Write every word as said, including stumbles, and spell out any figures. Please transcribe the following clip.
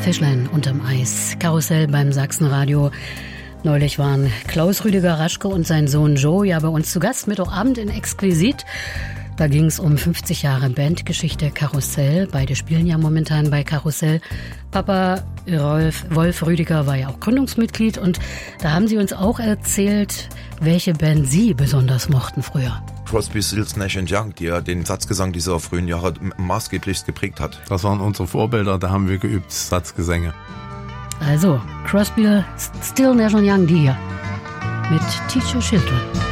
Fischlein unterm Eis. Karussell beim Sachsenradio. Neulich waren Klaus Rüdiger Raschke und sein Sohn Joe ja bei uns zu Gast, Mittwochabend in Exquisit. Da ging es um fünfzig Jahre Bandgeschichte Karussell. Beide spielen ja momentan bei Karussell. Papa Rolf, Wolf Rüdiger war ja auch Gründungsmitglied und da haben sie uns auch erzählt, welche Band sie besonders mochten früher. Crosby, Stills, Nash and Young, die ja den Satzgesang dieser frühen Jahre maßgeblichst geprägt hat. Das waren unsere Vorbilder, da haben wir geübt Satzgesänge. Also, Crosby, Stills, Nash and Young, die hier mit Teach Your Children.